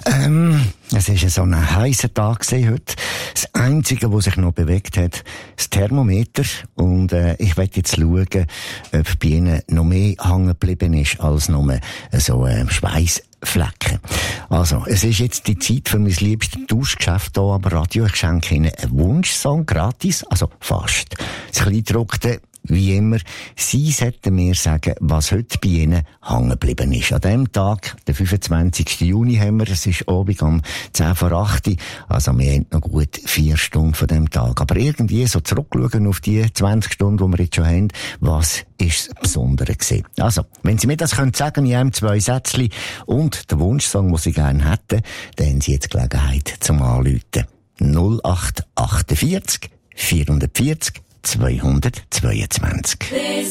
Es war so ein heisser Tag heute. Das Einzige, was sich noch bewegt hat, das Thermometer. Und ich werde jetzt schauen, ob bei Ihnen noch mehr hängen geblieben ist als nur so Schweissflecken. Also, es ist jetzt die Zeit für mein liebstes Tauschgeschäft hier am Radio. Ich schenke Ihnen einen Wunschsong gratis, also fast. Das Kleingedruckte, wie immer, Sie sollten mir sagen, was heute bei Ihnen hängen geblieben ist. An diesem Tag, den 25. Juni haben wir, es ist Abend um 10 vor 8 Uhr, also wir haben noch gut 4 Stunden von diesem Tag. Aber irgendwie so zurückschauen auf die 20 Stunden, die wir jetzt schon haben, was ist das Besondere gewesen? Also, wenn Sie mir das können sagen, in einem 2 Sätzchen und den Wunschsong, den Sie gerne hätten, dann haben Sie jetzt Gelegenheit zum Anrufen. 0848 440 222.